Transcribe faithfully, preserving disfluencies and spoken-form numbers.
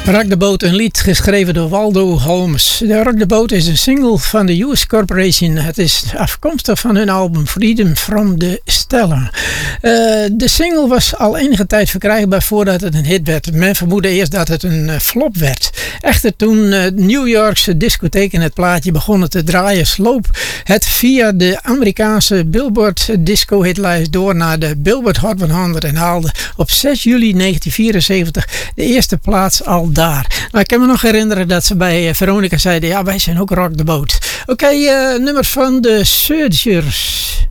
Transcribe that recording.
Rock the Boat, een lied geschreven door Waldo Holmes. De Rock the Boat is een single van de U S Corporation. Het is afkomstig van hun album Freedom from the Stellar. Uh, de single was al enige tijd verkrijgbaar voordat het een hit werd. Men vermoedde eerst dat het een uh, flop werd. Echter toen uh, New Yorkse discotheken het plaatje begonnen te draaien, sloop het via de Amerikaanse Billboard disco hitlijst door naar de Billboard Hot honderd en haalde op zes juli negentien vierenzeventig de eerste plaats al daar. Nou, ik kan me nog herinneren dat ze bij Veronica zeiden, ja, wij zijn ook Rock the Boat. Oké, okay, uh, nummer van de Searchers.